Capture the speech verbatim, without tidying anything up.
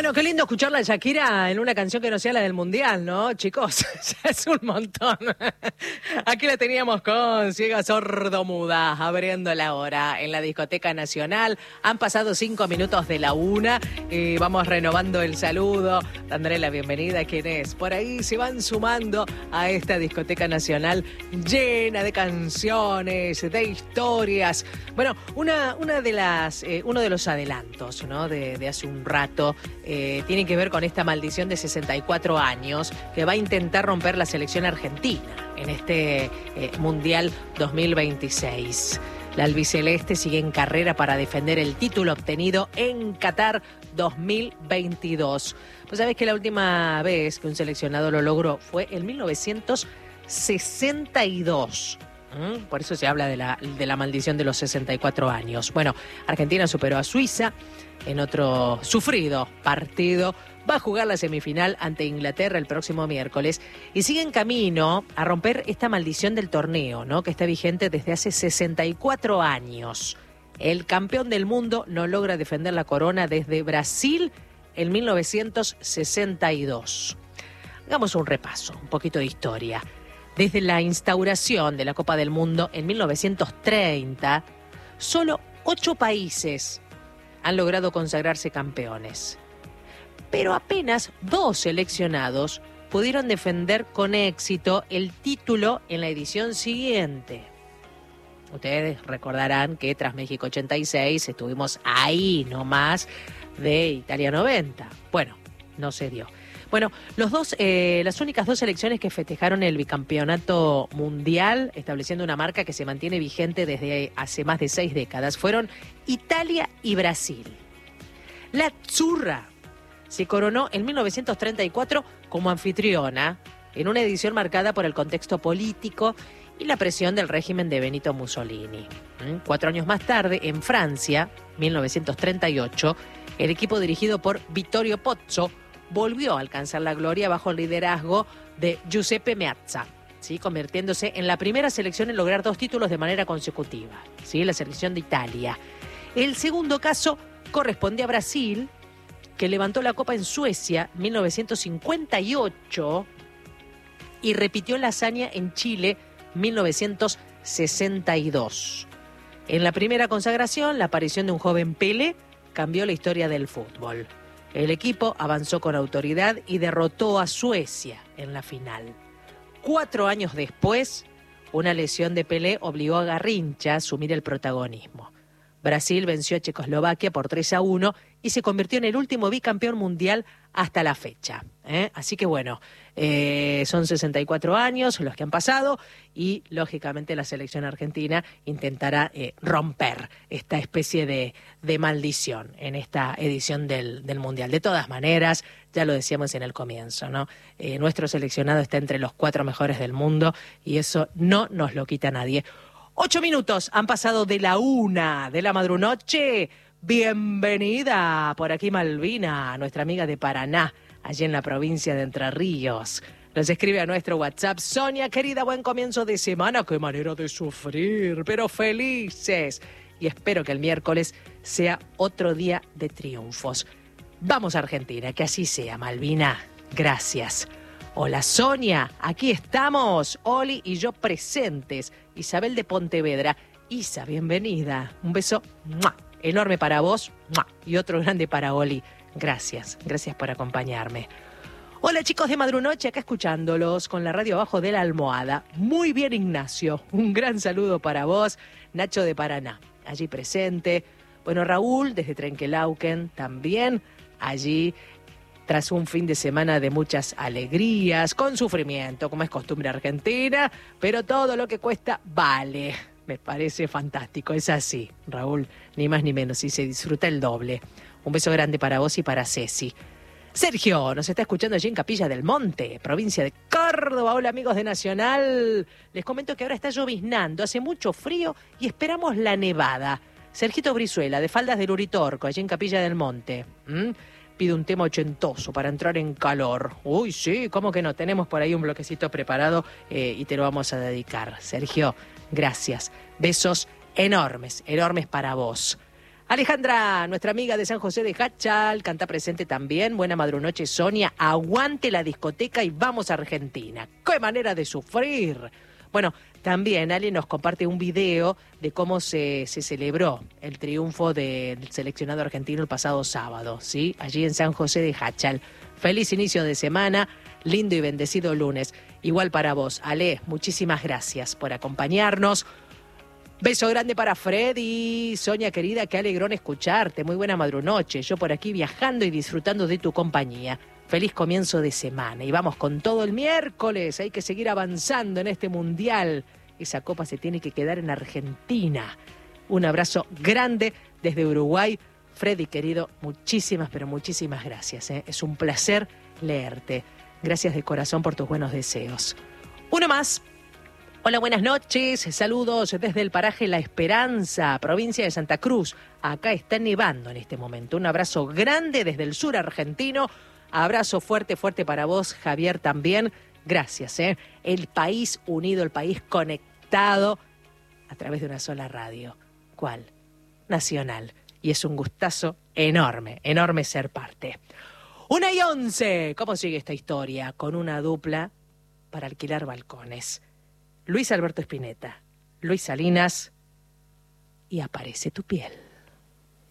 Bueno, qué lindo escucharla a Shakira en una canción que no sea la del Mundial, ¿no, chicos? Ya es un montón. Aquí la teníamos con Ciega Sordo Muda, abriendo la hora en la Discoteca Nacional. Han pasado cinco minutos de la una y vamos renovando el saludo, dándole la bienvenida a quienes por ahí se van sumando a esta Discoteca Nacional llena de canciones, de historias. Bueno, una, una de las, eh, uno de los adelantos, ¿no? de, de hace un rato eh, tiene que ver con esta maldición de sesenta y cuatro años que va a intentar romper la selección argentina en este eh, Mundial dos mil veintiséis. La albiceleste sigue en carrera para defender el título obtenido en Qatar dos mil veintidós. Pues sabés que la última vez que un seleccionado lo logró fue en mil novecientos sesenta y dos. ¿Mm? Por eso se habla de la, de la maldición de los sesenta y cuatro años. Bueno, Argentina superó a Suiza en otro sufrido partido. Va a jugar la semifinal ante Inglaterra el próximo miércoles y sigue en camino a romper esta maldición del torneo, ¿no? Que está vigente desde hace sesenta y cuatro años. El campeón del mundo no logra defender la corona desde Brasil en mil novecientos sesenta y dos. Hagamos un repaso, un poquito de historia. Desde la instauración de la Copa del Mundo en mil novecientos treinta, solo ocho países han logrado consagrarse campeones. Pero apenas dos seleccionados pudieron defender con éxito el título en la edición siguiente. Ustedes recordarán que tras México ochenta y seis estuvimos ahí nomás de Italia noventa. Bueno, no se dio. Bueno, los dos, eh, las únicas dos selecciones que festejaron el bicampeonato mundial, estableciendo una marca que se mantiene vigente desde hace más de seis décadas, fueron Italia y Brasil. La Azzurra se coronó en mil novecientos treinta y cuatro como anfitriona, en una edición marcada por el contexto político y la presión del régimen de Benito Mussolini. ¿Mm? Cuatro años más tarde, en Francia, mil novecientos treinta y ocho, el equipo dirigido por Vittorio Pozzo volvió a alcanzar la gloria bajo el liderazgo de Giuseppe Meazza, ¿sí? Convirtiéndose en la primera selección en lograr dos títulos de manera consecutiva, ¿sí? La selección de Italia. El segundo caso corresponde a Brasil, que levantó la Copa en Suecia en mil novecientos cincuenta y ocho y repitió la hazaña en Chile en mil novecientos sesenta y dos. En la primera consagración, la aparición de un joven Pelé cambió la historia del fútbol. El equipo avanzó con autoridad y derrotó a Suecia en la final. Cuatro años después, una lesión de Pelé obligó a Garrincha a asumir el protagonismo. Brasil venció a Checoslovaquia por tres a uno y se convirtió en el último bicampeón mundial hasta la fecha. ¿eh? Así que bueno, eh, son sesenta y cuatro años los que han pasado y lógicamente la selección argentina intentará eh, romper esta especie de, de maldición en esta edición del, del mundial. De todas maneras, ya lo decíamos en el comienzo, ¿no? Eh, nuestro seleccionado está entre los cuatro mejores del mundo y eso no nos lo quita nadie. Ocho minutos han pasado de la una de la madrunoche. Bienvenida por aquí Malvina, nuestra amiga de Paraná, allí en la provincia de Entre Ríos. Nos escribe a nuestro WhatsApp: Sonia, querida, buen comienzo de semana. Qué manera de sufrir, pero felices. Y espero que el miércoles sea otro día de triunfos. Vamos a Argentina, que así sea, Malvina. Gracias. Hola Sonia, aquí estamos, Oli y yo presentes. Isabel de Pontevedra. Isa, bienvenida. Un beso ¡mua! Enorme para vos ¡mua! Y otro grande para Oli. Gracias, gracias por acompañarme. Hola chicos de Madrunoche, acá escuchándolos con la radio abajo de la almohada. Muy bien, Ignacio, un gran saludo para vos. Nacho de Paraná, allí presente. Bueno, Raúl desde Trenquelauquen también allí, tras un fin de semana de muchas alegrías, con sufrimiento, como es costumbre argentina, pero todo lo que cuesta vale. Me parece fantástico, es así, Raúl, ni más ni menos, y se disfruta el doble. Un beso grande para vos y para Ceci. Sergio nos está escuchando allí en Capilla del Monte, provincia de Córdoba. Hola amigos de Nacional. Les comento que ahora está lloviznando, hace mucho frío y esperamos la nevada. Sergito Brizuela, de Faldas del Uritorco, allí en Capilla del Monte. ¿Mm? Pide un tema ochentoso para entrar en calor. Uy, sí, ¿cómo que no? Tenemos por ahí un bloquecito preparado eh, y te lo vamos a dedicar. Sergio, gracias. Besos enormes, enormes para vos. Alejandra, nuestra amiga de San José de Hachal, canta presente también. Buena madrunoche, Sonia. Aguante la discoteca y vamos a Argentina. ¡Qué manera de sufrir! Bueno, también Ali nos comparte un video de cómo se, se celebró el triunfo del seleccionado argentino el pasado sábado, ¿sí? Allí en San José de Hachal. Feliz inicio de semana, lindo y bendecido lunes. Igual para vos, Ale, muchísimas gracias por acompañarnos. Beso grande para Freddy. Sonia querida, qué alegrón escucharte. Muy buena madrunoche. Yo por aquí viajando y disfrutando de tu compañía. Feliz comienzo de semana. Y vamos con todo el miércoles. Hay que seguir avanzando en este mundial. Esa copa se tiene que quedar en Argentina. Un abrazo grande desde Uruguay. Freddy querido, muchísimas, pero muchísimas gracias. ¿eh? Es un placer leerte. Gracias de corazón por tus buenos deseos. Uno más. Hola, buenas noches. Saludos desde el paraje La Esperanza, provincia de Santa Cruz. Acá está nevando en este momento. Un abrazo grande desde el sur argentino. Abrazo fuerte, fuerte para vos, Javier, también. Gracias, ¿eh? El país unido, el país conectado a través de una sola radio. ¿Cuál? Nacional. Y es un gustazo enorme, enorme ser parte. Una y once. ¿Cómo sigue esta historia? Con una dupla para alquilar balcones. Luis Alberto Spinetta, Luis Salinas y Aparece tu piel.